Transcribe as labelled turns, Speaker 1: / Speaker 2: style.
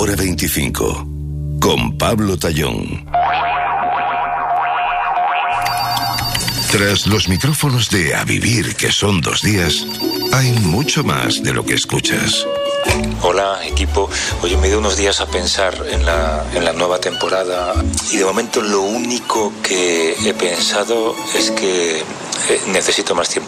Speaker 1: Hora 25, con Pablo Tallón. Tras los micrófonos de A Vivir, que son 2 días, hay mucho más de lo que escuchas.
Speaker 2: Hola, equipo. Oye, me he ido unos días a pensar en la nueva temporada y de momento lo único que he pensado es que necesito más tiempo